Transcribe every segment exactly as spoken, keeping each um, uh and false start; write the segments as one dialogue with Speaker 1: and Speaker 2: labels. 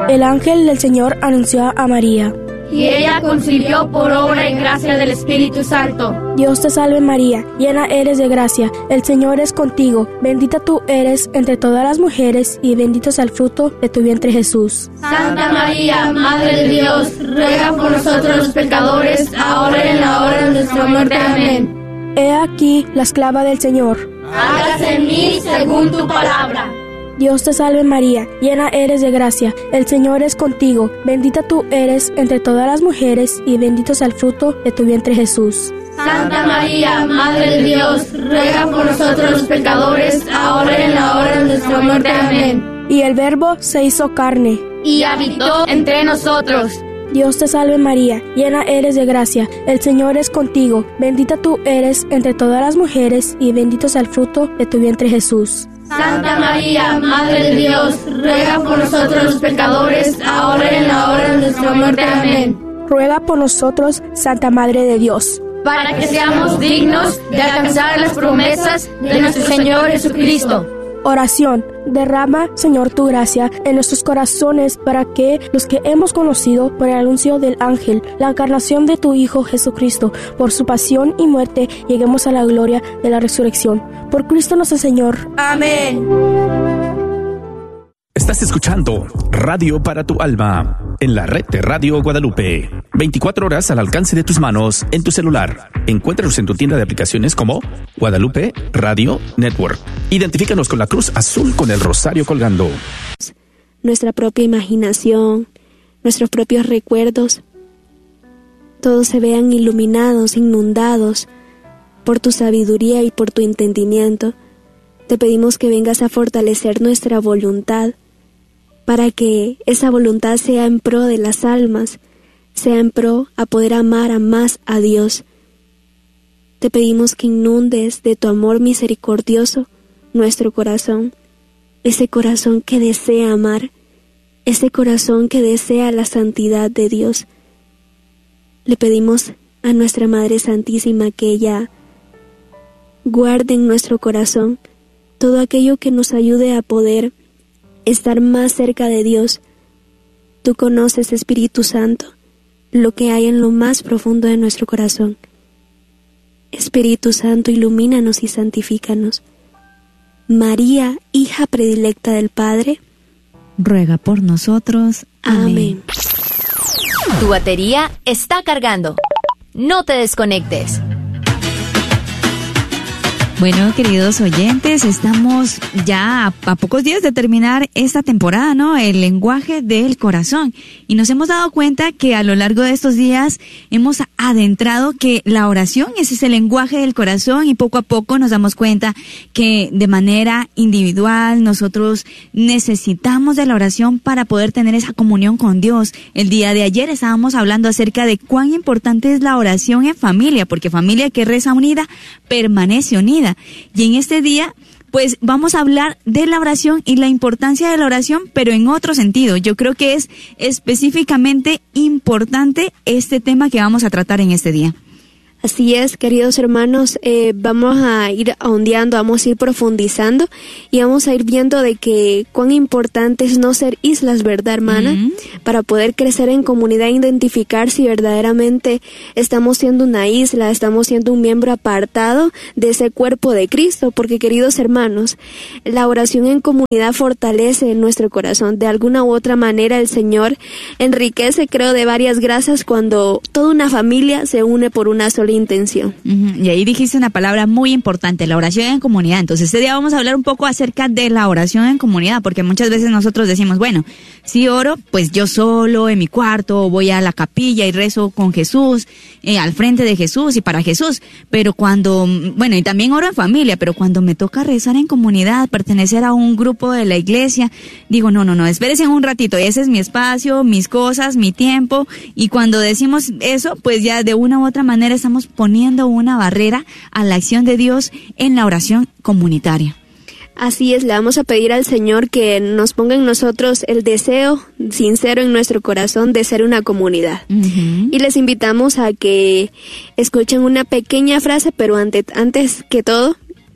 Speaker 1: El ángel del Señor anunció a María.
Speaker 2: Y ella concibió por obra y gracia del Espíritu Santo.
Speaker 1: Dios te salve María, llena eres de gracia, el Señor es contigo, bendita tú eres entre todas las mujeres y bendito es el fruto de tu vientre Jesús.
Speaker 2: Santa María, Madre de Dios, ruega por nosotros los pecadores, ahora y en la hora de nuestra muerte. Amén.
Speaker 1: He aquí la esclava del Señor.
Speaker 2: Hágase en mí según tu palabra.
Speaker 1: Dios te salve María, llena eres de gracia, el Señor es contigo, bendita tú eres entre todas las mujeres y bendito es el fruto de tu vientre Jesús.
Speaker 2: Santa María, Madre de Dios, ruega por nosotros los pecadores, ahora y en la hora de nuestra muerte. Amén.
Speaker 1: Y el Verbo se hizo carne
Speaker 2: y habitó entre nosotros.
Speaker 1: Dios te salve María, llena eres de gracia, el Señor es contigo, bendita tú eres entre todas las mujeres y bendito es el fruto de tu vientre Jesús.
Speaker 2: Santa María, Madre de Dios, ruega por nosotros los pecadores, ahora y en la hora de nuestra muerte. Amén.
Speaker 1: Ruega por nosotros, Santa Madre de Dios,
Speaker 2: para que seamos dignos de alcanzar las promesas de nuestro Señor Jesucristo.
Speaker 1: Oración. Derrama, Señor, tu gracia en nuestros corazones para que los que hemos conocido por el anuncio del ángel, la encarnación de tu Hijo Jesucristo, por su pasión y muerte, lleguemos a la gloria de la resurrección. Por Cristo nuestro Señor.
Speaker 2: Amén.
Speaker 3: Estás escuchando Radio para tu Alma en la red de Radio Guadalupe. veinticuatro horas al alcance de tus manos en tu celular. Encuéntranos en tu tienda de aplicaciones como Guadalupe Radio Network. Identifícanos con la cruz azul con el rosario colgando.
Speaker 4: Nuestra propia imaginación, nuestros propios recuerdos, todos se vean iluminados, inundados por tu sabiduría y por tu entendimiento. Te pedimos que vengas a fortalecer nuestra voluntad, para que esa voluntad sea en pro de las almas, sea en pro a poder amar a más a Dios. Te pedimos que inundes de tu amor misericordioso nuestro corazón, ese corazón que desea amar, ese corazón que desea la santidad de Dios. Le pedimos a nuestra Madre Santísima que ella guarde en nuestro corazón todo aquello que nos ayude a poder estar más cerca de Dios. Tú conoces, Espíritu Santo, lo que hay en lo más profundo de nuestro corazón. Espíritu Santo, ilumínanos y santifícanos. María, hija predilecta del Padre,
Speaker 5: ruega por nosotros. Amén.
Speaker 4: Amén.
Speaker 6: Tu batería está cargando. No te desconectes.
Speaker 5: Bueno, queridos oyentes, estamos ya a, a pocos días de terminar esta temporada, ¿no? El lenguaje del corazón. Y nos hemos dado cuenta que a lo largo de estos días hemos adentrado que la oración es ese lenguaje del corazón y poco a poco nos damos cuenta que de manera individual nosotros necesitamos de la oración para poder tener esa comunión con Dios. El día de ayer estábamos hablando acerca de cuán importante es la oración en familia, porque familia que reza unida permanece unida. Y en este día, pues vamos a hablar de la oración y la importancia de la oración, pero en otro sentido. Yo creo que es específicamente importante este tema que vamos a tratar en este día.
Speaker 4: Así es, queridos hermanos, eh, vamos a ir ahondeando, vamos a ir profundizando y vamos a ir viendo de que cuán importante es no ser islas, ¿verdad, hermana? Uh-huh. Para poder crecer en comunidad e identificar si verdaderamente estamos siendo una isla, estamos siendo un miembro apartado de ese cuerpo de Cristo, porque, queridos hermanos, la oración en comunidad fortalece nuestro corazón. De alguna u otra manera el Señor enriquece, creo, de varias gracias cuando toda una familia se une por una sola intención.
Speaker 5: Uh-huh. Y ahí dijiste una palabra muy importante, la oración en comunidad. Entonces este día vamos a hablar un poco acerca de la oración en comunidad, porque muchas veces nosotros decimos, bueno, si oro, pues yo solo en mi cuarto, voy a la capilla y rezo con Jesús, eh, al frente de Jesús y para Jesús, pero cuando, bueno, y también oro en familia, pero cuando me toca rezar en comunidad, pertenecer a un grupo de la iglesia, digo, no, no, no, espérense un ratito, ese es mi espacio, mis cosas, mi tiempo, y cuando decimos eso, pues ya de una u otra manera estamos poniendo una barrera a la acción de Dios en la oración comunitaria.
Speaker 4: Así es, le vamos a pedir al Señor que nos ponga en nosotros el deseo sincero en nuestro corazón de ser una comunidad. Uh-huh. Y les invitamos a que escuchen una pequeña frase, pero ante, antes que todo,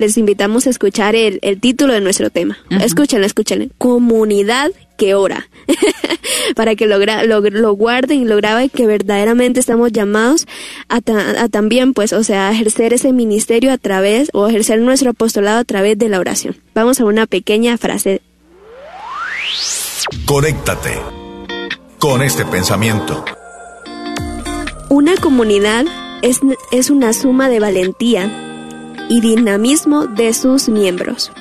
Speaker 4: les invitamos a escuchar el, el título de nuestro tema. Uh-huh. Escúchenlo, escúchenlo. Comunidad que ora. Para que lo, lo, lo guarden y lo graben, que verdaderamente estamos llamados a, ta, a también, pues, o sea, a ejercer ese ministerio a través, o ejercer nuestro apostolado a través de la oración. Vamos a una pequeña frase.
Speaker 7: Conéctate con este pensamiento.
Speaker 4: Una comunidad es, es una suma de valentía y dinamismo de sus miembros.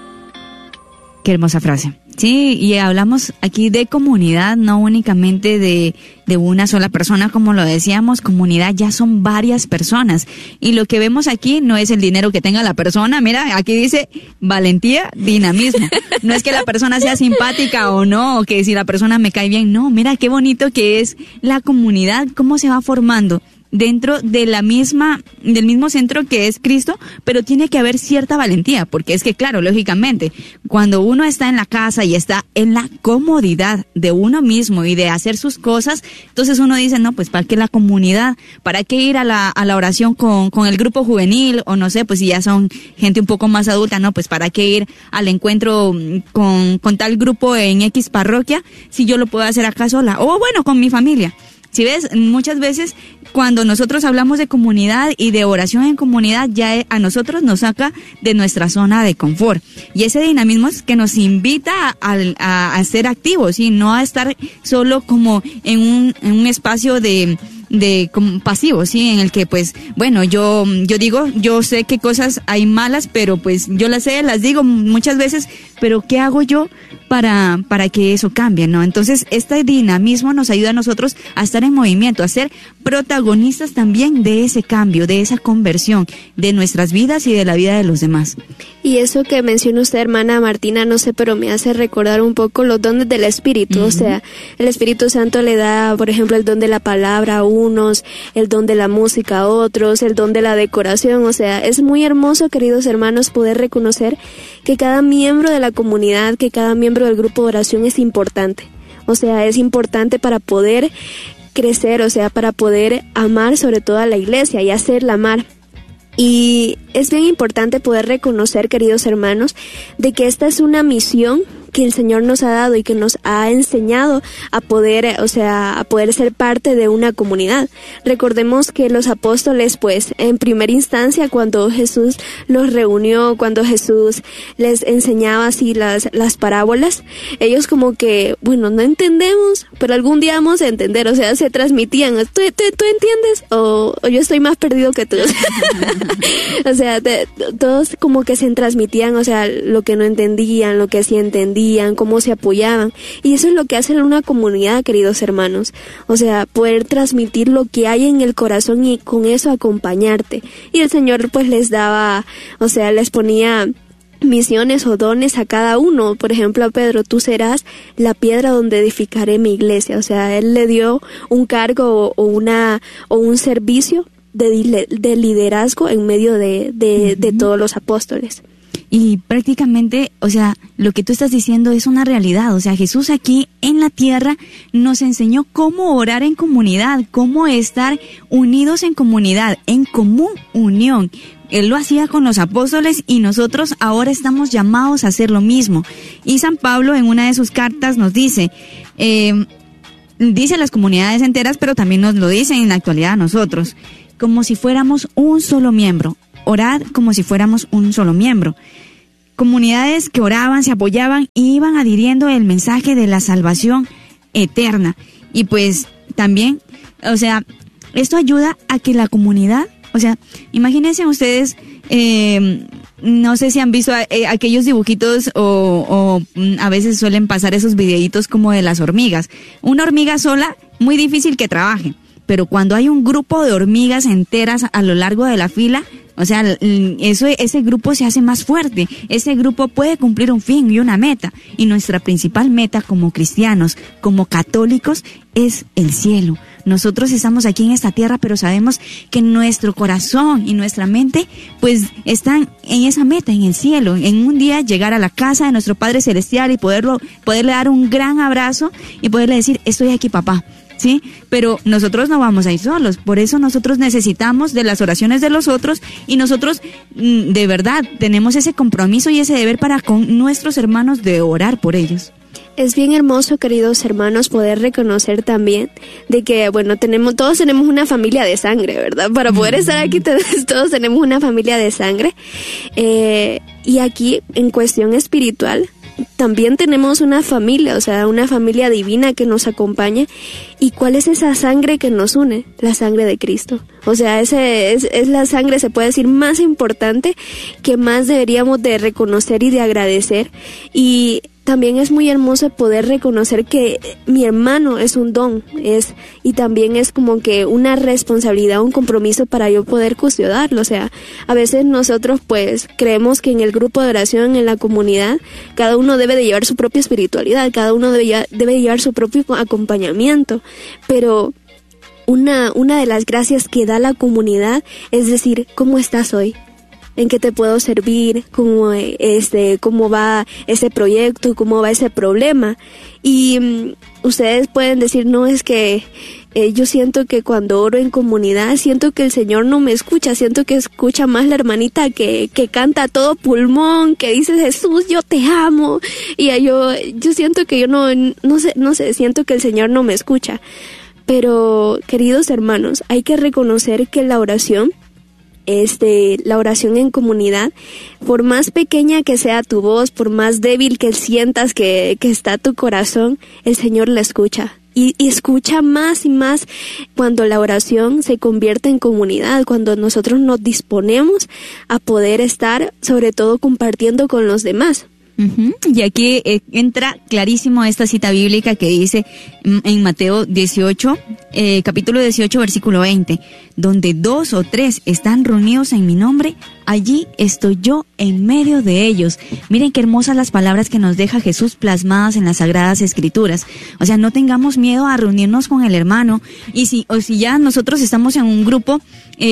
Speaker 5: Qué hermosa frase. Sí, y hablamos aquí de comunidad, no únicamente de, de una sola persona, como lo decíamos. Comunidad ya son varias personas. Y lo que vemos aquí no es el dinero que tenga la persona. Mira, aquí dice valentía, dinamismo. No es que la persona sea simpática o no, o que si la persona me cae bien. No, mira qué bonito que es la comunidad, cómo se va formando dentro de la misma, del mismo centro que es Cristo, pero tiene que haber cierta valentía, porque es que, claro, lógicamente, cuando uno está en la casa y está en la comodidad de uno mismo y de hacer sus cosas, entonces uno dice, no, pues ¿para qué la comunidad? ¿Para qué ir a la, a la oración con, con el grupo juvenil? O no sé, pues si ya son gente un poco más adulta, no, pues ¿para qué ir al encuentro con, con tal grupo en X parroquia si yo lo puedo hacer acá sola? O bueno, con mi familia. Si ves, muchas veces cuando nosotros hablamos de comunidad y de oración en comunidad, ya a nosotros nos saca de nuestra zona de confort. Y ese dinamismo es que nos invita a, a, a ser activos, y no a estar solo como en un, en un espacio de... de como pasivo, sí, en el que pues, bueno, yo yo digo, yo sé qué cosas hay malas, pero pues yo las sé, las digo muchas veces, pero ¿qué hago yo para para que eso cambie, no? Entonces, este dinamismo nos ayuda a nosotros a estar en movimiento, a ser protagonistas también de ese cambio, de esa conversión de nuestras vidas y de la vida de los demás.
Speaker 4: Y eso que menciona usted, hermana Martina, no sé, pero me hace recordar un poco los dones del Espíritu. Uh-huh. O sea, el Espíritu Santo le da, por ejemplo, el don de la palabra a unos, el don de la música a otros, el don de la decoración. O sea, es muy hermoso, queridos hermanos, poder reconocer que cada miembro de la comunidad, que cada miembro del grupo de oración es importante. O sea, es importante para poder crecer, o sea, para poder amar sobre todo a la iglesia y hacerla amar. Y es bien importante poder reconocer, queridos hermanos, de que esta es una misión que el Señor nos ha dado y que nos ha enseñado a poder, o sea, a poder ser parte de una comunidad. Recordemos que los apóstoles, pues, en primera instancia, cuando Jesús los reunió, cuando Jesús les enseñaba así las, las parábolas, ellos como que, bueno, no entendemos, pero algún día vamos a entender, o sea, se transmitían, ¿tú, tú, tú entiendes? O, o yo estoy más perdido que tú. O sea, de, todos como que se transmitían, o sea, lo que no entendían, lo que sí entendían, cómo se apoyaban. Y eso es lo que hace una comunidad, queridos hermanos. O sea, poder transmitir lo que hay en el corazón y con eso acompañarte. Y el Señor pues les daba, o sea, les ponía misiones o dones a cada uno. Por ejemplo, a Pedro, tú serás la piedra donde edificaré mi iglesia. O sea, Él le dio un cargo o, o una o un servicio de, de liderazgo en medio de, de, uh-huh. de todos los apóstoles.
Speaker 5: Y prácticamente, o sea, lo que tú estás diciendo es una realidad. O sea, Jesús aquí en la tierra nos enseñó cómo orar en comunidad, cómo estar unidos en comunidad, en común unión. Él lo hacía con los apóstoles y nosotros ahora estamos llamados a hacer lo mismo. Y San Pablo en una de sus cartas nos dice, eh, dice a las comunidades enteras, pero también nos lo dice en la actualidad a nosotros, como si fuéramos un solo miembro. Orad como si fuéramos un solo miembro. Comunidades que oraban, se apoyaban y iban adhiriendo el mensaje de la salvación eterna. Y pues también, o sea, esto ayuda a que la comunidad, o sea, imagínense ustedes, eh, no sé si han visto a, eh, aquellos dibujitos o, o a veces suelen pasar esos videitos como de las hormigas. Una hormiga sola, muy difícil que trabaje. Pero cuando hay un grupo de hormigas enteras a lo largo de la fila, o sea, eso, ese grupo se hace más fuerte. Ese grupo puede cumplir un fin y una meta. Y nuestra principal meta como cristianos, como católicos, es el cielo. Nosotros estamos aquí en esta tierra, pero sabemos que nuestro corazón y nuestra mente, pues, están en esa meta, en el cielo. En un día llegar a la casa de nuestro Padre Celestial y poderlo, poderle dar un gran abrazo y poderle decir, estoy aquí, papá. ¿sí? Pero nosotros no vamos a ir solos, por eso nosotros necesitamos de las oraciones de los otros y nosotros de verdad tenemos ese compromiso y ese deber para con nuestros hermanos de orar por ellos.
Speaker 4: Es bien hermoso, queridos hermanos, poder reconocer también de que, bueno, tenemos todos tenemos una familia de sangre, ¿verdad? Para poder estar aquí todos tenemos una familia de sangre. Eh, y aquí, en cuestión espiritual, también tenemos una familia, o sea, una familia divina que nos acompaña. ¿Y cuál es esa sangre que nos une? La sangre de Cristo. O sea, ese es, es la sangre, se puede decir, más importante, que más deberíamos de reconocer y de agradecer. Y también es muy hermoso poder reconocer que mi hermano es un don, es y también es como que una responsabilidad, un compromiso para yo poder custodiarlo. O sea, a veces nosotros pues creemos que en el grupo de oración, en la comunidad, cada uno debe de llevar su propia espiritualidad, cada uno debe, debe llevar su propio acompañamiento, pero una, una de las gracias que da la comunidad es decir, ¿cómo estás hoy? ¿En qué te puedo servir? ¿Cómo, este, cómo va ese proyecto? ¿Cómo va ese problema? Y um, ustedes pueden decir, no, es que eh, yo siento que cuando oro en comunidad, siento que el Señor no me escucha, siento que escucha más la hermanita que, que canta a todo pulmón, que dice, Jesús, yo te amo. Y yo, yo siento que yo no, no sé, no sé, siento que el Señor no me escucha. Pero, queridos hermanos, hay que reconocer que la oración, Este, la oración en comunidad, por más pequeña que sea tu voz, por más débil que sientas que, que está tu corazón, el Señor la escucha. Y, y escucha más y más cuando la oración se convierte en comunidad, cuando nosotros nos disponemos a poder estar, sobre todo, compartiendo con los demás.
Speaker 5: Uh-huh. Y aquí eh, entra clarísimo esta cita bíblica que dice mm, en Mateo dieciocho, eh, capítulo dieciocho, versículo veinte, donde dos o tres están reunidos en mi nombre, allí estoy yo en medio de ellos. Miren qué hermosas las palabras que nos deja Jesús plasmadas en las Sagradas Escrituras. O sea, no tengamos miedo a reunirnos con el hermano, y si, o si ya nosotros estamos en un grupo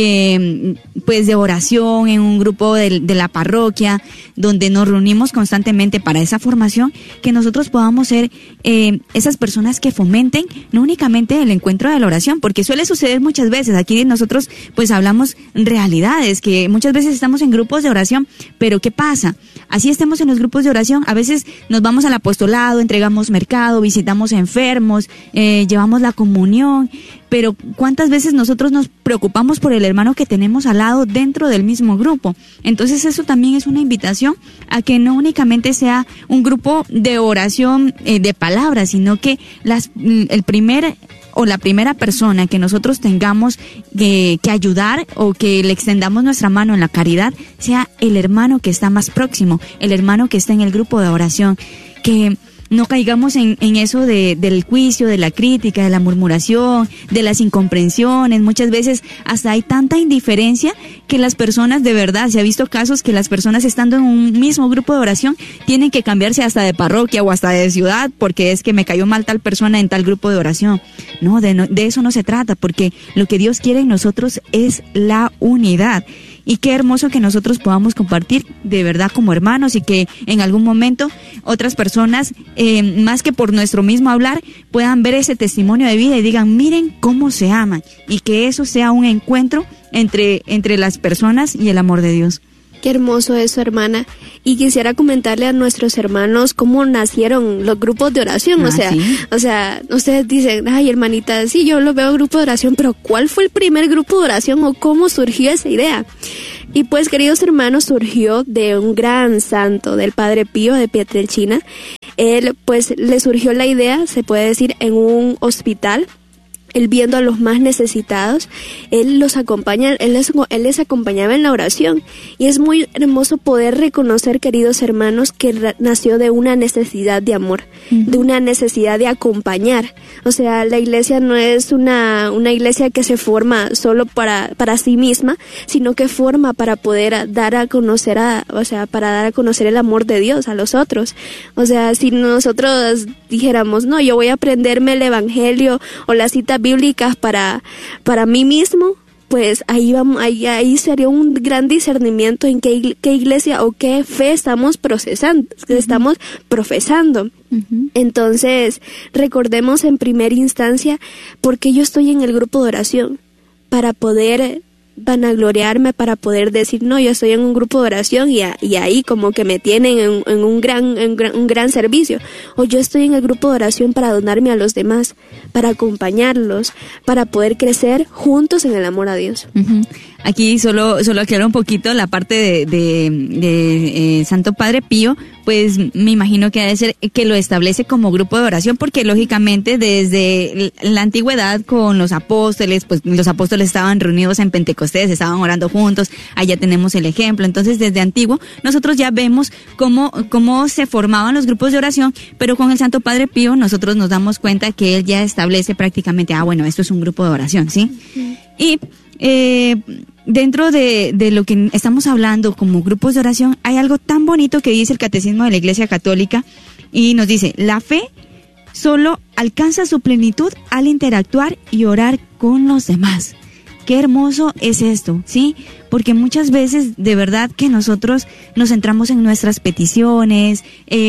Speaker 5: eh, pues de oración, en un grupo de, de la parroquia, donde nos reunimos constantemente para esa formación, que nosotros podamos ser eh, esas personas que fomenten no únicamente el encuentro de la oración, porque suele suceder muchas veces. Aquí nosotros pues hablamos realidades, que muchas veces estamos en grupos de oración, pero ¿qué pasa? Así estemos en los grupos de oración, a veces nos vamos al apostolado, entregamos mercado, visitamos enfermos, eh, llevamos la comunión, pero ¿cuántas veces nosotros nos preocupamos por el hermano que tenemos al lado dentro del mismo grupo? Entonces eso también es una invitación a que no únicamente sea un grupo de oración eh, de palabras, sino que las, el primer o la primera persona que nosotros tengamos que, que ayudar o que le extendamos nuestra mano en la caridad sea el hermano que está más próximo, el hermano que está en el grupo de oración, que no caigamos en, en eso de, del juicio, de la crítica, de la murmuración, de las incomprensiones. Muchas veces hasta hay tanta indiferencia que las personas, de verdad, se ha visto casos que las personas estando en un mismo grupo de oración tienen que cambiarse hasta de parroquia o hasta de ciudad porque es que me cayó mal tal persona en tal grupo de oración. No, de, no, de eso no se trata, porque lo que Dios quiere en nosotros es la unidad. Y qué hermoso que nosotros podamos compartir de verdad como hermanos y que en algún momento otras personas, eh, más que por nuestro mismo hablar, puedan ver ese testimonio de vida y digan, miren cómo se aman, y que eso sea un encuentro entre, entre las personas y el amor de Dios.
Speaker 4: Qué hermoso eso, hermana. Y quisiera comentarle a nuestros hermanos cómo nacieron los grupos de oración. Ah, o sea, ¿sí? o sea, ustedes dicen, ay, hermanita, sí, yo lo veo grupo de oración, pero ¿cuál fue el primer grupo de oración o cómo surgió esa idea? Y pues, queridos hermanos, surgió de un gran santo, del Padre Pío de Pietrelcina. Él, pues, le surgió la idea, se puede decir, en un hospital. Él viendo a los más necesitados, él los acompaña, él les, él les acompañaba en la oración. Y es muy hermoso poder reconocer, queridos hermanos, que ra- nació de una necesidad de amor, uh-huh. de una necesidad de acompañar. O sea, la iglesia no es una, una iglesia que se forma solo para, para sí misma, sino que forma para poder dar a conocer a, o sea, para dar a conocer el amor de Dios a los otros. O sea, si nosotros dijéramos, no, yo voy a aprenderme el evangelio o la cita bíblicas para, para mí mismo, pues ahí vamos, ahí, ahí sería un gran discernimiento en qué, qué iglesia o qué fe estamos procesando, uh-huh. estamos profesando. Uh-huh. Entonces, recordemos en primera instancia por qué yo estoy en el grupo de oración, para poder vanagloriarme, para poder decir, no, yo estoy en un grupo de oración y, a, y ahí como que me tienen en, en, un gran, en gran, un gran servicio, o yo estoy en el grupo de oración para donarme a los demás, para acompañarlos, para poder crecer juntos en el amor a Dios. Uh-huh.
Speaker 5: Aquí solo solo aclaro un poquito la parte de, de, de eh, Santo Padre Pío, pues me imagino que debe ser que lo establece como grupo de oración, porque lógicamente desde la antigüedad con los apóstoles, pues los apóstoles estaban reunidos en Pentecostés, estaban orando juntos, allá tenemos el ejemplo. Entonces desde antiguo nosotros ya vemos cómo, cómo se formaban los grupos de oración, pero con el Santo Padre Pío nosotros nos damos cuenta que él ya establece prácticamente, ah bueno, esto es un grupo de oración, ¿sí? Sí. Y Eh, dentro de, de lo que estamos hablando como grupos de oración, hay algo tan bonito que dice el Catecismo de la Iglesia Católica y nos dice, la fe solo alcanza su plenitud al interactuar y orar con los demás. Qué hermoso es esto, ¿sí? Porque muchas veces de verdad que nosotros nos centramos en nuestras peticiones,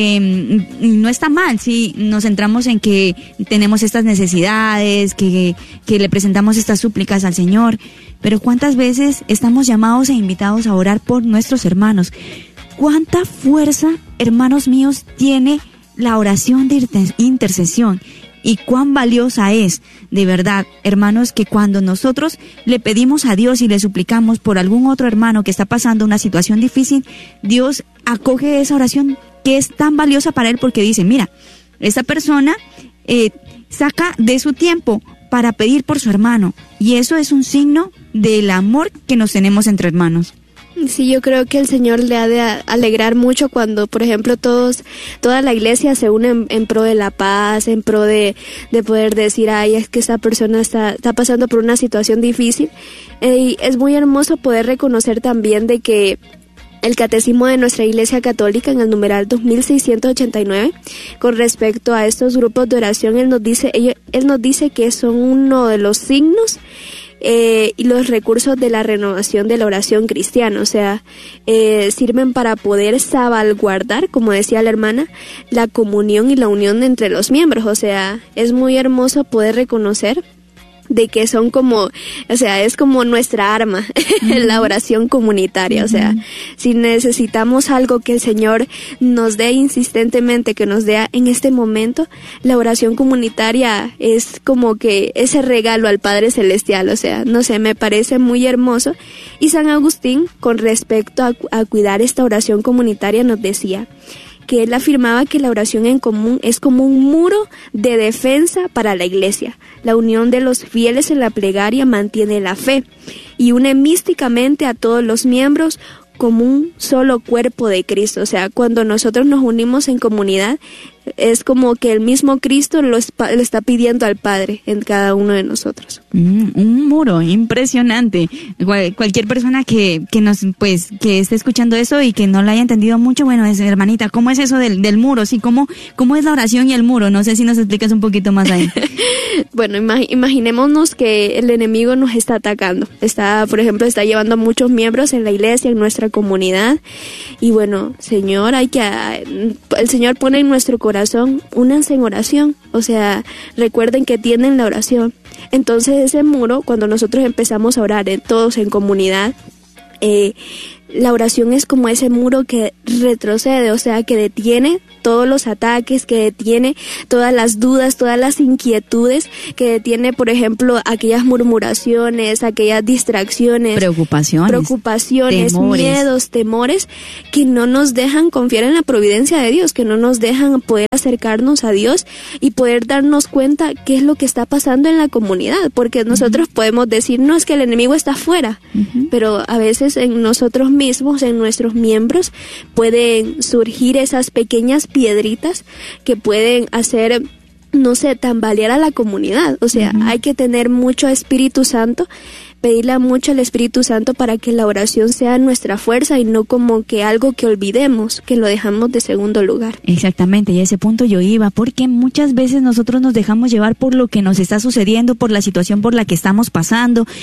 Speaker 5: eh, no está mal, sí, nos centramos en que tenemos estas necesidades, que, que le presentamos estas súplicas al Señor, pero ¿cuántas veces estamos llamados e invitados a orar por nuestros hermanos? ¿Cuánta fuerza, hermanos míos, tiene la oración de intercesión? Y cuán valiosa es, de verdad, hermanos, que cuando nosotros le pedimos a Dios y le suplicamos por algún otro hermano que está pasando una situación difícil, Dios acoge esa oración que es tan valiosa para él, porque dice, mira, esta persona eh, saca de su tiempo para pedir por su hermano, y eso es un signo del amor que nos tenemos entre hermanos.
Speaker 4: Sí, yo creo que el Señor le ha de alegrar mucho cuando, por ejemplo, todos, toda la iglesia se une en, en pro de la paz, en pro de, de poder decir, ay, es que esa persona está, está pasando por una situación difícil. Eh, y es muy hermoso poder reconocer también de que el Catecismo de nuestra Iglesia Católica, en el numeral dos mil seiscientos ochenta y nueve, con respecto a estos grupos de oración, él nos dice, él, él nos dice que son uno de los signos Eh, y los recursos de la renovación de la oración cristiana, o sea, eh, sirven para poder salvaguardar, como decía la hermana, la comunión y la unión entre los miembros. O sea, es muy hermoso poder reconocer de que son como, o sea, es como nuestra arma, uh-huh. la oración comunitaria. Uh-huh. O sea, si necesitamos algo que el Señor nos dé insistentemente, que nos dé en este momento, la oración comunitaria es como que ese regalo al Padre Celestial. O sea, no sé, me parece muy hermoso. Y San Agustín, con respecto a, a cuidar esta oración comunitaria, nos decía que él afirmaba que la oración en común es como un muro de defensa para la iglesia. La unión de los fieles en la plegaria mantiene la fe y une místicamente a todos los miembros como un solo cuerpo de Cristo. O sea, cuando nosotros nos unimos en comunidad, es como que el mismo Cristo lo, espa- lo está pidiendo al Padre en cada uno de nosotros.
Speaker 5: Mm, un muro impresionante. Cual, cualquier persona que, que nos, pues, que esté escuchando eso y que no lo haya entendido mucho, bueno, es, hermanita, ¿cómo es eso del, del muro? Sí, ¿cómo, cómo es la oración y el muro? No sé si nos explicas un poquito más ahí.
Speaker 4: Bueno, imag- imaginémonos que el enemigo nos está atacando. Está, por ejemplo, está llevando a muchos miembros en la iglesia, en nuestra comunidad. Y bueno, Señor, hay que, el Señor pone en nuestro corazón, únanse en oración. O sea, recuerden que tienen la oración. Entonces ese muro, cuando nosotros empezamos a orar eh, todos en comunidad, eh, la oración es como ese muro que retrocede, o sea, que detiene todos los ataques, que detiene todas las dudas, todas las inquietudes, que detiene, por ejemplo, aquellas murmuraciones, aquellas distracciones,
Speaker 5: preocupaciones,
Speaker 4: preocupaciones,
Speaker 5: temores.
Speaker 4: miedos, temores, que no nos dejan confiar en la providencia de Dios, que no nos dejan poder acercarnos a Dios y poder darnos cuenta qué es lo que está pasando en la comunidad, porque nosotros uh-huh. podemos decir, no, es que el enemigo está afuera, uh-huh. pero a veces en nosotros mismos, en nuestros miembros, pueden surgir esas pequeñas piedritas que pueden hacer, no sé, tambalear a la comunidad. O sea, uh-huh. hay que tener mucho Espíritu Santo, pedirle mucho al Espíritu Santo para que la oración sea nuestra fuerza y no como que algo que olvidemos, que lo dejamos de segundo lugar.
Speaker 5: Exactamente, y a ese punto yo iba, porque muchas veces nosotros nos dejamos llevar por lo que nos está sucediendo, por la situación por la que estamos pasando,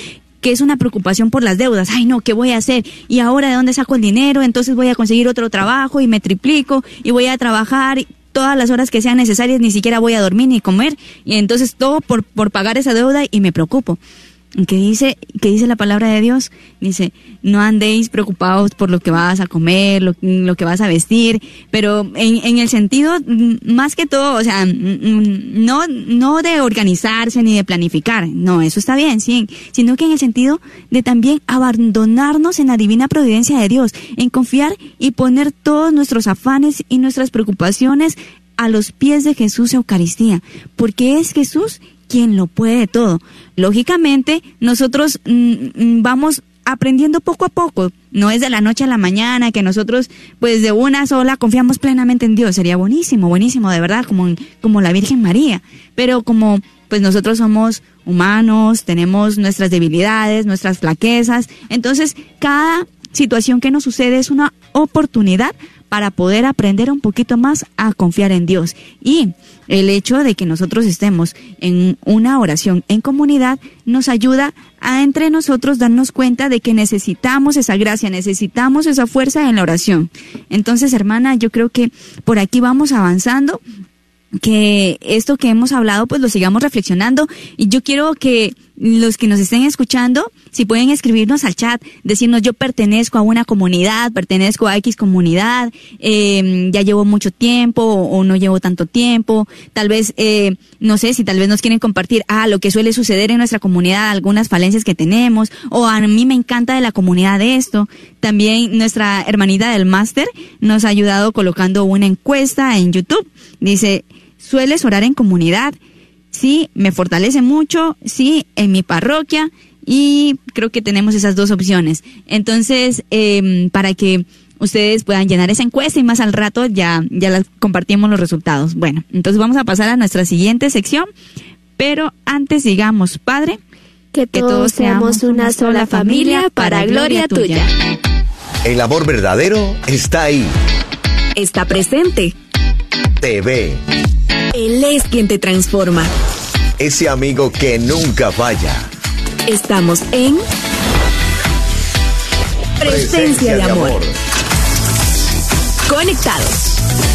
Speaker 5: que es una preocupación por las deudas. Ay, no, ¿qué voy a hacer? ¿Y ahora de dónde saco el dinero? Entonces voy a conseguir otro trabajo y me triplico y voy a trabajar todas las horas que sean necesarias, ni siquiera voy a dormir ni comer, y entonces todo por, por pagar esa deuda y me preocupo. ¿Qué dice, qué dice la palabra de Dios? Dice, no andéis preocupados por lo que vas a comer, lo, lo que vas a vestir, pero en, en el sentido, más que todo, o sea, no, no de organizarse ni de planificar, no, eso está bien, sí, sino que en el sentido de también abandonarnos en la divina providencia de Dios, en confiar y poner todos nuestros afanes y nuestras preocupaciones a los pies de Jesús Eucaristía, porque es Jesús quien lo puede todo. Lógicamente, nosotros mm, vamos aprendiendo poco a poco, no es de la noche a la mañana que nosotros pues de una sola confiamos plenamente en Dios. Sería buenísimo, buenísimo de verdad, como, como la Virgen María, pero como pues nosotros somos humanos, tenemos nuestras debilidades, nuestras flaquezas, entonces cada situación que nos sucede es una oportunidad para poder aprender un poquito más a confiar en Dios. Y el hecho de que nosotros estemos en una oración en comunidad nos ayuda a entre nosotros darnos cuenta de que necesitamos esa gracia, necesitamos esa fuerza en la oración. Entonces, hermana, yo creo que por aquí vamos avanzando, que esto que hemos hablado pues lo sigamos reflexionando, y yo quiero que los que nos estén escuchando, si pueden escribirnos al chat, decirnos yo pertenezco a una comunidad, pertenezco a X comunidad, eh, ya llevo mucho tiempo o, o no llevo tanto tiempo, tal vez, eh, no sé, si tal vez nos quieren compartir, ah, lo que suele suceder en nuestra comunidad, algunas falencias que tenemos, o a mí me encanta de la comunidad de esto. También nuestra hermanita del máster nos ha ayudado colocando una encuesta en YouTube, dice, ¿sueles orar en comunidad? Sí, me fortalece mucho, sí, en mi parroquia, y creo que tenemos esas dos opciones. Entonces, eh, para que ustedes puedan llenar esa encuesta y más al rato ya, ya las compartimos los resultados. Bueno, entonces vamos a pasar a nuestra siguiente sección, pero antes digamos, Padre,
Speaker 4: que, que todos, todos seamos una sola familia para gloria tuya.
Speaker 7: El amor verdadero está ahí.
Speaker 8: Está presente.
Speaker 7: Te ve.
Speaker 8: Él es quien te transforma.
Speaker 7: Ese amigo que nunca falla.
Speaker 8: Estamos en Presencia, Presencia de, de amor. amor. Conectados.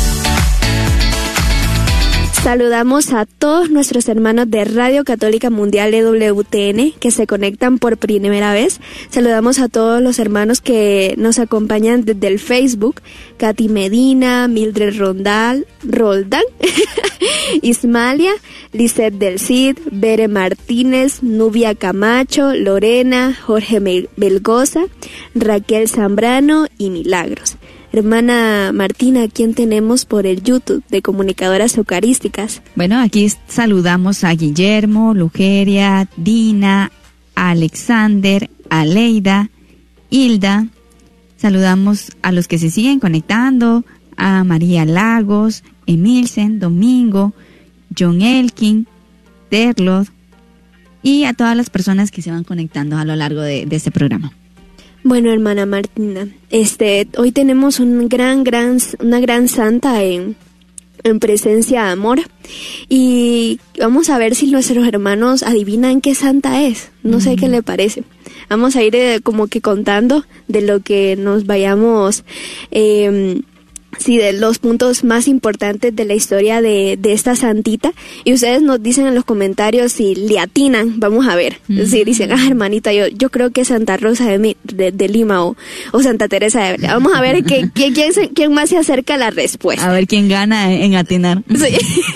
Speaker 4: Saludamos a todos nuestros hermanos de Radio Católica Mundial E W T N que se conectan por primera vez. Saludamos a todos los hermanos que nos acompañan desde el Facebook: Katy Medina, Mildred Rondal, Roldán, Ismalia, Lisette del Cid, Bere Martínez, Nubia Camacho, Lorena, Jorge Belgoza, Raquel Zambrano y Milagros. Hermana Martina, ¿quién tenemos por el YouTube de Comunicadoras Eucarísticas?
Speaker 5: Bueno, aquí saludamos a Guillermo, Lugeria, Dina, Alexander, Aleida, Hilda. Saludamos a los que se siguen conectando, a María Lagos, Emilsen, Domingo, John Elkin, Terlod, y a todas las personas que se van conectando a lo largo de, de este programa.
Speaker 4: Bueno, hermana Martina, este, hoy tenemos un gran, gran, una gran santa en, en Presencia de Amor, y vamos a ver si nuestros hermanos adivinan qué santa es. No sé mm. qué le parece. Vamos a ir eh, como que contando de lo que nos vayamos, eh, sí, de los puntos más importantes de la historia de, de esta santita, y ustedes nos dicen en los comentarios si le atinan. Vamos a ver, mm-hmm. si dicen, ah, hermanita, yo yo creo que Santa Rosa de, de, de Lima o, o Santa Teresa de Ávila. Vamos a ver que, que, quién, se, quién más se acerca a la respuesta.
Speaker 5: A ver quién gana en atinar.
Speaker 4: Sí.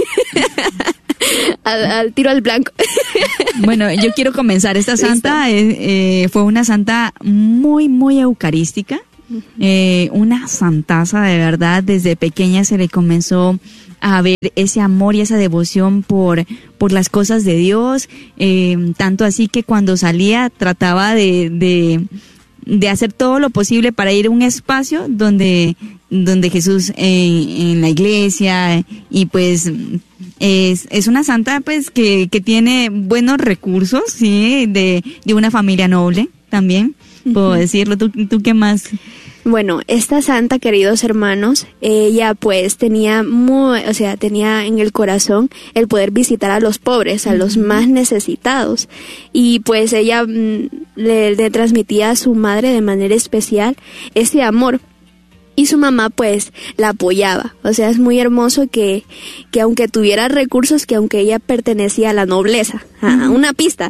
Speaker 4: al, al tiro al blanco.
Speaker 5: Bueno, yo quiero comenzar. Esta santa eh, eh, fue una santa muy, muy eucarística. Eh, una santaza de verdad. Desde pequeña se le comenzó a ver ese amor y esa devoción por, por las cosas de Dios, eh, tanto así que cuando salía trataba de, de, de hacer todo lo posible para ir a un espacio donde, donde Jesús, eh, en la iglesia, y pues es, es una santa pues que, que tiene buenos recursos, sí, de, de una familia noble también, puedo uh-huh. decirlo. ¿Tú, tú qué más?
Speaker 4: Bueno, esta santa, queridos hermanos, ella pues tenía muy, o sea, tenía en el corazón el poder visitar a los pobres, a uh-huh. los más necesitados. Y pues ella mm, le, le transmitía a su madre de manera especial ese amor. Y su mamá pues la apoyaba. O sea, es muy hermoso que, que aunque tuviera recursos, que aunque ella pertenecía a la nobleza, a una pista,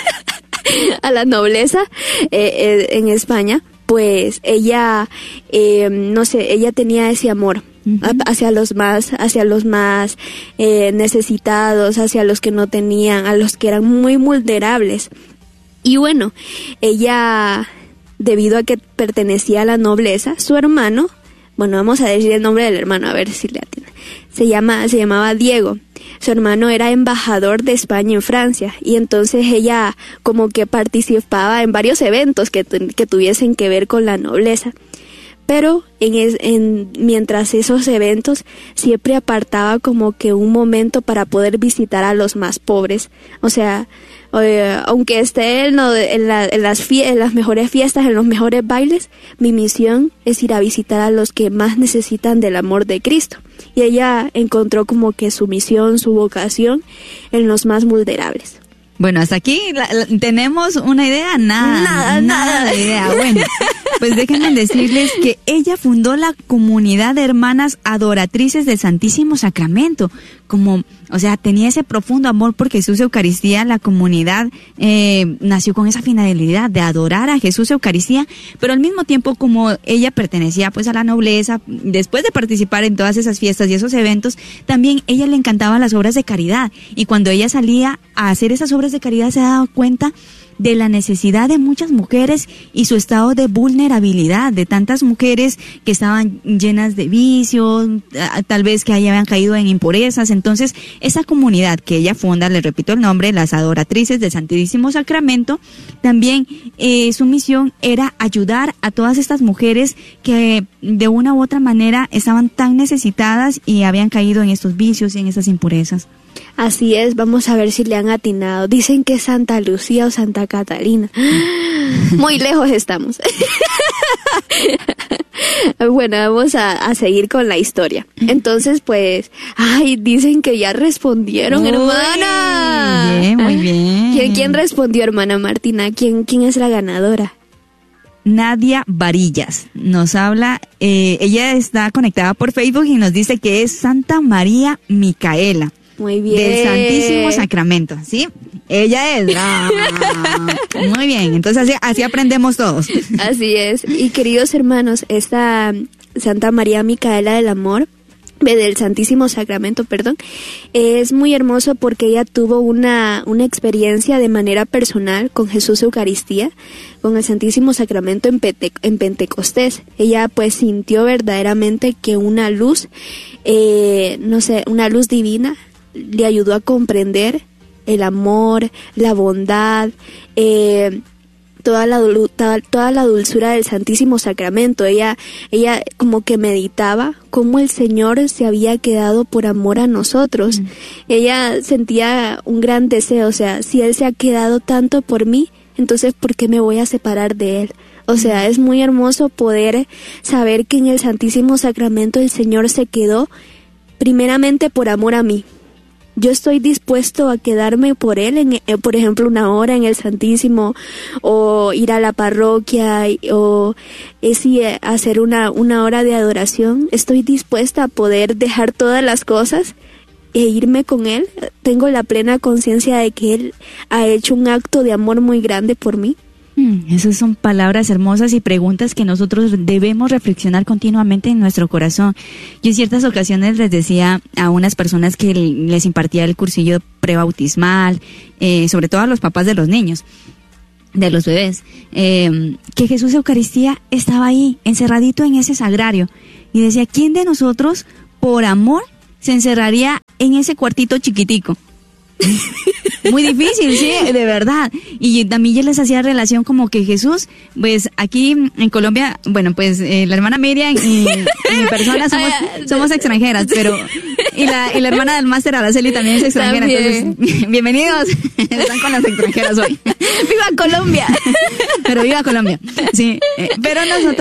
Speaker 4: a la nobleza eh, eh, en España, pues ella, eh, no sé, ella tenía ese amor uh-huh. hacia los más, hacia los más eh, necesitados, hacia los que no tenían, a los que eran muy vulnerables. Y bueno, ella, debido a que pertenecía a la nobleza, su hermano, bueno, vamos a decir el nombre del hermano, a ver si le atiende. Se llama, se llamaba Diego. Su hermano era embajador de España en Francia y entonces ella como que participaba en varios eventos que, que tuviesen que ver con la nobleza. Pero en, es, en mientras esos eventos siempre apartaba como que un momento para poder visitar a los más pobres. O sea, eh, aunque esté en, lo, en, la, en, las fie- en las mejores fiestas, en los mejores bailes, mi misión es ir a visitar a los que más necesitan del amor de Cristo. Y ella encontró como que su misión, su vocación en los más vulnerables.
Speaker 5: Bueno, hasta aquí la, la, tenemos una idea, nada,
Speaker 4: nada,
Speaker 5: nada
Speaker 4: nada
Speaker 5: de idea. Bueno, pues déjenme decirles que ella fundó la comunidad de hermanas adoratrices del Santísimo Sacramento. Como, o sea, tenía ese profundo amor por Jesús Eucaristía. La comunidad eh, nació con esa finalidad de adorar a Jesús Eucaristía, pero al mismo tiempo, como ella pertenecía pues a la nobleza, después de participar en todas esas fiestas y esos eventos, también ella le encantaban las obras de caridad. Y cuando ella salía a hacer esas obras de caridad, se daba cuenta de la necesidad de muchas mujeres y su estado de vulnerabilidad, de tantas mujeres que estaban llenas de vicios, tal vez que habían caído en impurezas. Entonces, esa comunidad que ella funda, le repito el nombre, las adoratrices del Santísimo Sacramento, también eh, su misión era ayudar a todas estas mujeres que de una u otra manera estaban tan necesitadas y habían caído en estos vicios y en estas impurezas.
Speaker 4: Así es, vamos a ver si le han atinado. Dicen que es Santa Lucía o Santa Catalina. Muy lejos estamos. Bueno, vamos a, a seguir con la historia. Entonces, pues, ay, dicen que ya respondieron,
Speaker 5: Uy,
Speaker 4: hermana.
Speaker 5: Muy bien, muy bien.
Speaker 4: ¿Quién, quién respondió, hermana Martina? ¿Quién, quién es la ganadora?
Speaker 5: Nadia Varillas nos habla, eh, ella está conectada por Facebook y nos dice que es Santa María Micaela.
Speaker 4: Muy bien.
Speaker 5: Del Santísimo Sacramento, ¿sí? Ella es. Ah, muy bien, entonces así, así aprendemos todos.
Speaker 4: Así es. Y queridos hermanos, esta Santa María Micaela del Amor, del Santísimo Sacramento, perdón, es muy hermoso porque ella tuvo una, una experiencia de manera personal con Jesús Eucaristía, con el Santísimo Sacramento en, Pente, en Pentecostés. Ella pues sintió verdaderamente que una luz, eh, no sé, una luz divina le ayudó a comprender el amor, la bondad, eh, toda la toda, toda la dulzura del Santísimo Sacramento. Ella ella como que meditaba cómo el Señor se había quedado por amor a nosotros. Mm. Ella sentía un gran deseo, o sea, si Él se ha quedado tanto por mí, entonces ¿por qué me voy a separar de Él? O sea, es muy hermoso poder saber que en el Santísimo Sacramento el Señor se quedó primeramente por amor a mí. Yo estoy dispuesto a quedarme por Él, en, eh, por ejemplo, una hora en el Santísimo, o ir a la parroquia, o eh, sí, eh, hacer una, una hora de adoración. Estoy dispuesta a poder dejar todas las cosas e irme con Él. Tengo la plena conciencia de que Él ha hecho un acto de amor muy grande por mí.
Speaker 5: Mm, esas son palabras hermosas y preguntas que nosotros debemos reflexionar continuamente en nuestro corazón. Yo en ciertas ocasiones les decía a unas personas que les impartía el cursillo prebautismal, eh, sobre todo a los papás de los niños, de los bebés, eh, que Jesús Eucaristía estaba ahí, encerradito en ese sagrario. Y decía, ¿quién de nosotros, por amor, se encerraría en ese cuartito chiquitico? Muy difícil, sí, de verdad. Y también yo les hacía relación como que Jesús, pues aquí en Colombia, bueno, pues eh, la hermana Miriam y, y mi persona somos, somos extranjeras, pero y la, y la hermana del máster Araceli también es extranjera, también. Entonces bienvenidos, están con las extranjeras hoy.
Speaker 4: ¡Viva Colombia!
Speaker 5: Pero viva Colombia, sí. Eh, pero nosotros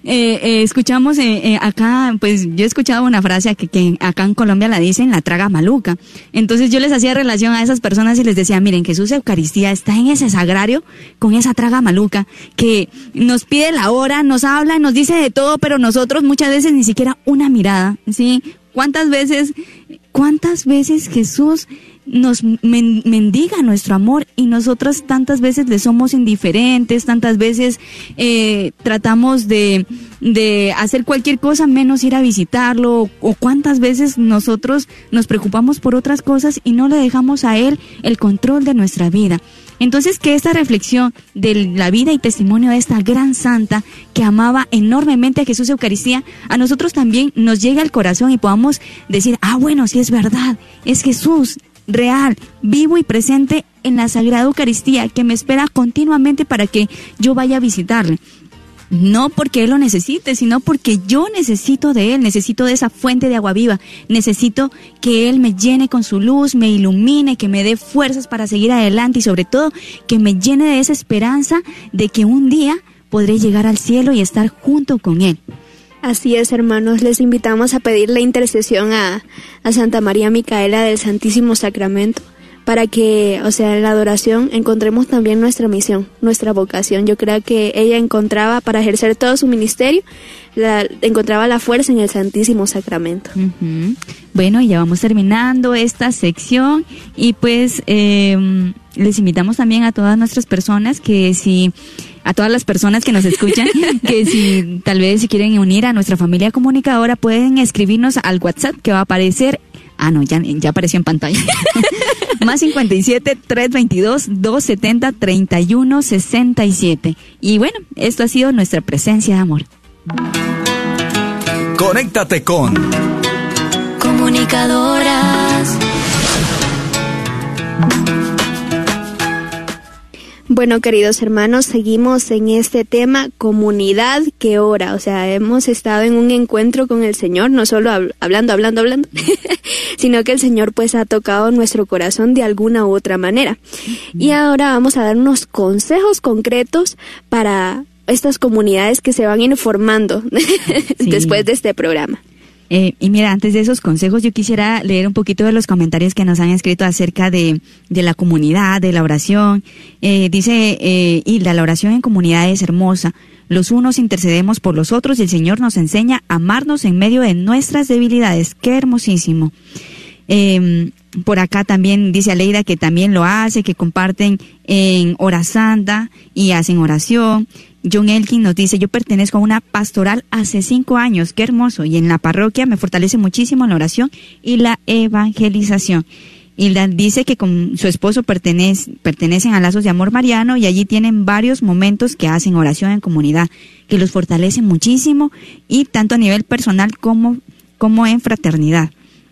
Speaker 5: eh, eh, escuchamos eh, eh, acá, pues yo he escuchado una frase que, que acá en Colombia la dicen, la traga maluca. Entonces yo les hacía relación a esas personas y les decía, miren, Jesús Eucaristía está en ese sagrario con esa traga maluca que nos pide la hora, nos habla, nos dice de todo, pero nosotros muchas veces ni siquiera una mirada, ¿sí? ¿Cuántas veces, cuántas veces Jesús nos men- mendiga nuestro amor y nosotros tantas veces le somos indiferentes, tantas veces eh, tratamos de, de hacer cualquier cosa menos ir a visitarlo, o cuántas veces nosotros nos preocupamos por otras cosas y no le dejamos a Él el control de nuestra vida? Entonces, que esta reflexión de la vida y testimonio de esta gran santa que amaba enormemente a Jesús Eucaristía, a nosotros también nos llegue al corazón y podamos decir, ah, bueno, sí es verdad, es Jesús real, vivo y presente en la Sagrada Eucaristía, que me espera continuamente para que yo vaya a visitarle. No porque Él lo necesite, sino porque yo necesito de Él, necesito de esa fuente de agua viva, necesito que Él me llene con su luz, me ilumine, que me dé fuerzas para seguir adelante y sobre todo que me llene de esa esperanza de que un día podré llegar al cielo y estar junto con Él.
Speaker 4: Así es, hermanos, les invitamos a pedir la intercesión a, a Santa María Micaela del Santísimo Sacramento, para que, o sea, en la adoración encontremos también nuestra misión, nuestra vocación. Yo creo que ella encontraba, para ejercer todo su ministerio, la, encontraba la fuerza en el Santísimo Sacramento.
Speaker 5: Uh-huh. Bueno, ya vamos terminando esta sección y pues eh, les invitamos también a todas nuestras personas que si... a todas las personas que nos escuchan, que si tal vez se quieren unir a nuestra familia comunicadora, pueden escribirnos al WhatsApp que va a aparecer. Ah, no, ya, ya apareció en pantalla. Más cincuenta y siete, trescientos veintidós, doscientos setenta, treinta y uno sesenta y siete. Y bueno, esto ha sido nuestra presencia de amor.
Speaker 7: Conéctate con
Speaker 6: Comunicadoras.
Speaker 4: Bueno, queridos hermanos, seguimos en este tema, comunidad que ora. O sea, hemos estado en un encuentro con el Señor, no solo hab- hablando, hablando, hablando, sino que el Señor pues ha tocado nuestro corazón de alguna u otra manera. Y ahora vamos a dar unos consejos concretos para estas comunidades que se van a ir formando
Speaker 5: Sí.
Speaker 4: después de este programa.
Speaker 5: Eh, y mira, antes de esos consejos, yo quisiera leer un poquito de los comentarios que nos han escrito acerca de, de la comunidad, de la oración. Eh, dice eh, Hilda, la oración en comunidad es hermosa. Los unos intercedemos por los otros y el Señor nos enseña a amarnos en medio de nuestras debilidades. ¡Qué hermosísimo! Eh, por acá también dice Aleida que también lo hace, que comparten en hora santa y hacen oración. John Elkin nos dice, yo pertenezco a una pastoral hace cinco años, qué hermoso, y en la parroquia me fortalece muchísimo la oración y la evangelización. Hilda dice que con su esposo pertenece, pertenecen a Lazos de Amor Mariano y allí tienen varios momentos que hacen oración en comunidad, que los fortalecen muchísimo y tanto a nivel personal como, como en fraternidad.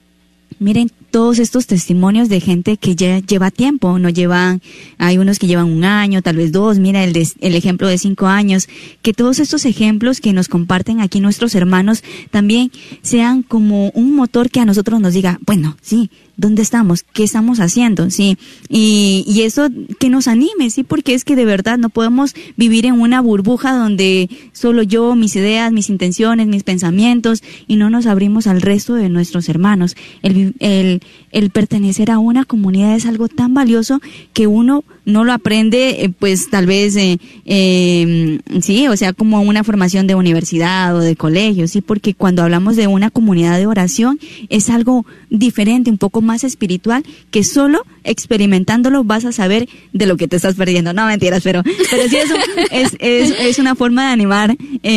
Speaker 5: Miren todos estos testimonios de gente que ya lleva tiempo, no llevan, hay unos que llevan un año, tal vez dos, mira el, de, el ejemplo de cinco años, que todos estos ejemplos que nos comparten aquí nuestros hermanos también sean como un motor que a nosotros nos diga, bueno, sí, ¿dónde estamos? ¿Qué estamos haciendo? Sí, y, y eso que nos anime, sí, porque es que de verdad no podemos vivir en una burbuja donde solo yo, mis ideas, mis intenciones, mis pensamientos, y no nos abrimos al resto de nuestros hermanos. El, el, el pertenecer a una comunidad es algo tan valioso que uno no lo aprende, eh, pues tal vez, eh, eh, sí, o sea, como una formación de universidad o de colegio, sí, porque cuando hablamos de una comunidad de oración es algo diferente, un poco más espiritual, que solo experimentándolo vas a saber de lo que te estás perdiendo. No, mentiras, pero, pero sí es, un, es, es, es una forma de animar,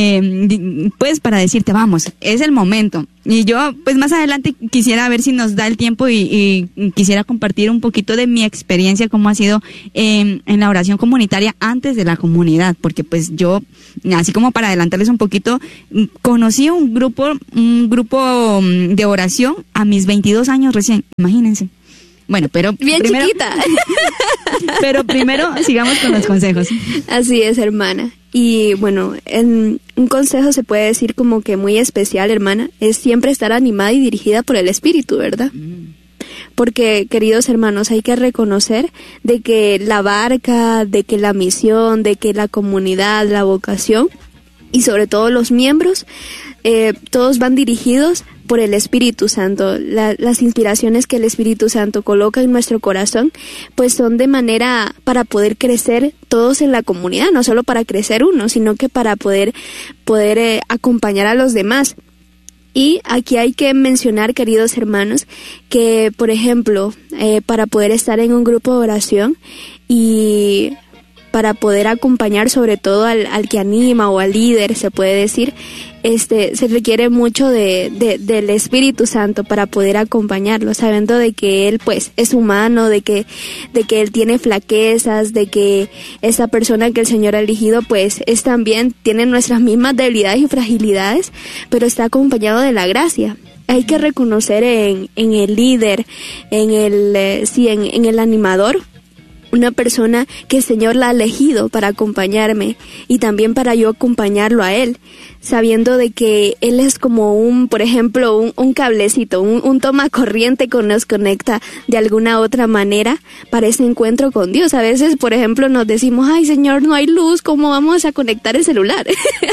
Speaker 5: eh, pues para decirte, vamos, es el momento. Y yo, pues más adelante quisiera ver si nos da el tiempo y, y quisiera compartir un poquito de mi experiencia, cómo ha sido eh, en la oración comunitaria antes de la comunidad, porque pues yo, así como para adelantarles un poquito, conocí un grupo, un grupo de oración a mis veintidós años recién, imagínense. Bueno, pero
Speaker 4: bien
Speaker 5: primero,
Speaker 4: chiquita.
Speaker 5: Pero primero sigamos con los consejos.
Speaker 4: Así es, hermana. Y bueno, en un consejo se puede decir como que muy especial, hermana, es siempre estar animada y dirigida por el Espíritu, ¿verdad? Mm. Porque, queridos hermanos, hay que reconocer de que la barca, de que la misión, de que la comunidad, la vocación, y sobre todo los miembros, eh, todos van dirigidos por el Espíritu Santo. La, las inspiraciones que el Espíritu Santo coloca en nuestro corazón, pues son de manera para poder crecer todos en la comunidad, no solo para crecer uno, sino que para poder, poder eh, acompañar a los demás. Y aquí hay que mencionar, queridos hermanos, que, por ejemplo, eh, para poder estar en un grupo de oración y para poder acompañar sobre todo al, al que anima o al líder, se puede decir, este, se requiere mucho de, de, del Espíritu Santo para poder acompañarlo, sabiendo de que él, pues, es humano, de que, de que él tiene flaquezas, de que esa persona que el Señor ha elegido, pues, es también, tiene nuestras mismas debilidades y fragilidades, pero está acompañado de la gracia. Hay que reconocer en, en el líder, en el, eh, sí, en, en el animador, una persona que el Señor la ha elegido para acompañarme y también para yo acompañarlo a él, sabiendo de que él es como un, por ejemplo, un, un cablecito, un, un toma corriente que nos conecta de alguna otra manera para ese encuentro con Dios. A veces, por ejemplo, nos decimos, ay Señor, no hay luz, ¿cómo vamos a conectar el celular?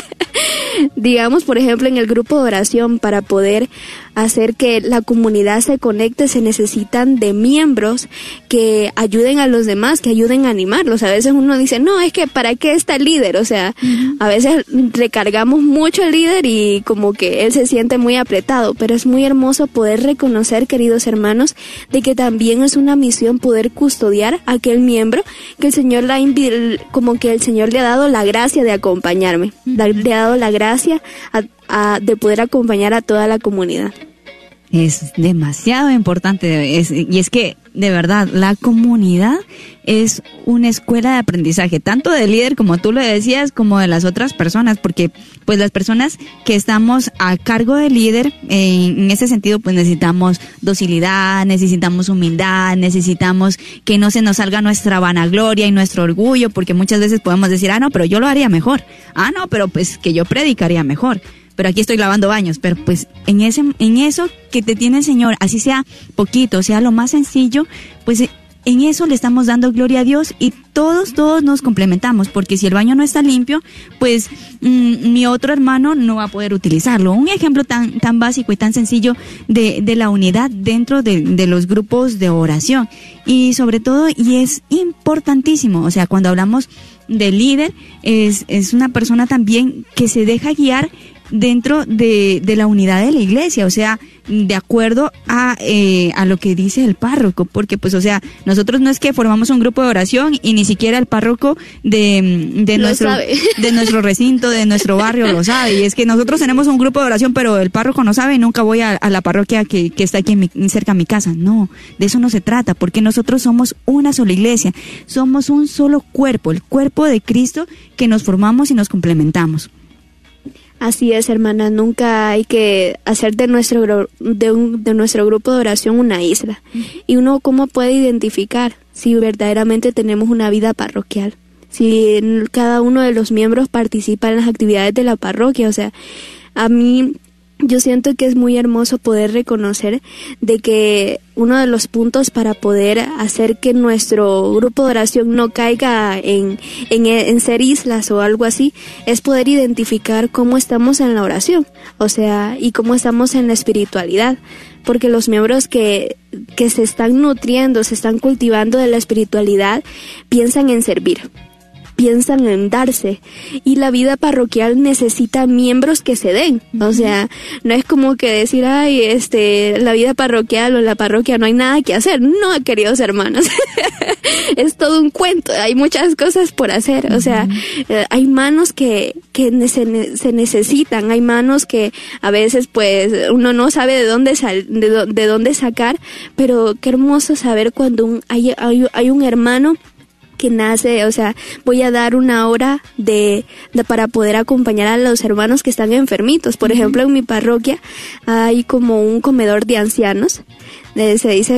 Speaker 4: Digamos, por ejemplo, en el grupo de oración, para poder hacer que la comunidad se conecte, se necesitan de miembros que ayuden a los demás, que ayuden a animarlos. A veces uno dice, no, es que ¿para qué está el líder? O sea, uh-huh. a veces recargamos mucho al líder y como que él se siente muy apretado, pero es muy hermoso poder reconocer, queridos hermanos, de que también es una misión poder custodiar a aquel miembro que el Señor la invi- como que el Señor le ha dado la gracia de acompañarme, uh-huh. le ha dado la gracia a, a, de poder acompañar a toda la comunidad.
Speaker 5: Es demasiado importante, es, y es que, de verdad, la comunidad es una escuela de aprendizaje, tanto del líder, como tú lo decías, como de las otras personas, porque pues las personas que estamos a cargo del líder, eh, en ese sentido, pues necesitamos docilidad, necesitamos humildad, necesitamos que no se nos salga nuestra vanagloria y nuestro orgullo, porque muchas veces podemos decir, ah, no, pero yo lo haría mejor, ah, no, pero pues que yo predicaría mejor. Pero aquí estoy lavando baños, pero pues en ese, en eso que te tiene el Señor, así sea poquito, sea lo más sencillo, pues en eso le estamos dando gloria a Dios y todos, todos nos complementamos, porque si el baño no está limpio, pues mmm, mi otro hermano no va a poder utilizarlo. Un ejemplo tan, tan básico y tan sencillo de, de la unidad dentro de, de los grupos de oración. Y sobre todo, y es importantísimo, o sea, cuando hablamos de líder, es, es una persona también que se deja guiar dentro de, de la unidad de la iglesia, o sea, de acuerdo a eh, a lo que dice el párroco, porque pues, o sea, nosotros no es que formamos un grupo de oración y ni siquiera el párroco de, de nuestro sabe. de nuestro recinto, de nuestro barrio lo sabe, y es que nosotros tenemos un grupo de oración, pero el párroco no sabe y nunca voy a, a la parroquia que, que está aquí en mi, cerca de mi casa. No, de eso no se trata, porque nosotros somos una sola iglesia, somos un solo cuerpo, el cuerpo de Cristo, que nos formamos y nos complementamos.
Speaker 4: Así es, hermana, nunca hay que hacer de nuestro de, un, de nuestro grupo de oración una isla. Uh-huh. Y uno, ¿cómo puede identificar si verdaderamente tenemos una vida parroquial? Si cada uno de los miembros participa en las actividades de la parroquia. O sea, a mí, yo siento que es muy hermoso poder reconocer de que uno de los puntos para poder hacer que nuestro grupo de oración no caiga en, en, en ser islas o algo así, es poder identificar cómo estamos en la oración, o sea, y cómo estamos en la espiritualidad, porque los miembros que, que se están nutriendo, se están cultivando de la espiritualidad, piensan en servir, piensan en darse, y la vida parroquial necesita miembros que se den. O sea, no es como que decir, ay, este, la vida parroquial o la parroquia no hay nada que hacer. No, queridos hermanos, es todo un cuento, hay muchas cosas por hacer. O sea, eh, hay manos que, que se, se necesitan, hay manos que a veces pues uno no sabe de dónde sal, de, do, de dónde sacar, pero qué hermoso saber cuando un, hay, hay, hay un hermano que nace, o sea, voy a dar una hora de, de para poder acompañar a los hermanos que están enfermitos. Por uh-huh. ejemplo, en mi parroquia hay como un comedor de ancianos. Eh, se dice